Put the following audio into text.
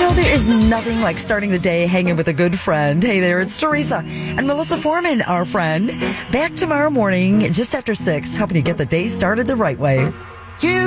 there is nothing like starting the day hanging with a good friend. Hey there, it's Teresa and Melissa Foreman, our friend. Back tomorrow morning, just after 6, helping you get the day started the right way. You